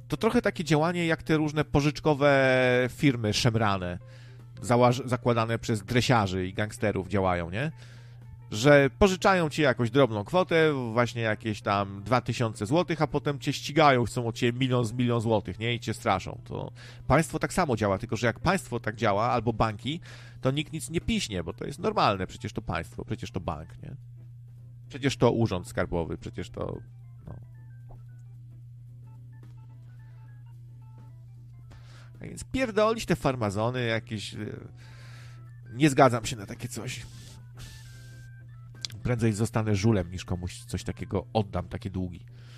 To trochę takie działanie jak te różne pożyczkowe firmy szemrane, zakładane przez dresiarzy i gangsterów działają, nie? Że pożyczają ci jakąś drobną kwotę, właśnie jakieś tam 2000 złotych, a potem cię ścigają, chcą od ciebie milion złotych, nie? I cię straszą. To państwo tak samo działa, tylko że jak państwo tak działa, albo banki, to nikt nic nie piśnie, bo to jest normalne, przecież to państwo, przecież to bank, nie? Przecież to urząd skarbowy, przecież to... No. A więc pierdolić te farmazony jakieś... Nie zgadzam się na takie coś. Prędzej zostanę żulem, niż komuś coś takiego oddam, takie długi.